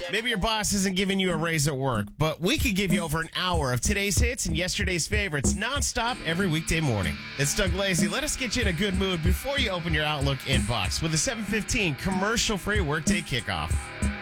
Maybe your boss isn't giving you a raise at work, but we could give you over an hour of today's hits and yesterday's favorites nonstop every weekday morning. It's Doug Lazy. Let us get you in a good mood before you open your Outlook inbox with a 7:15 commercial-free workday kickoff.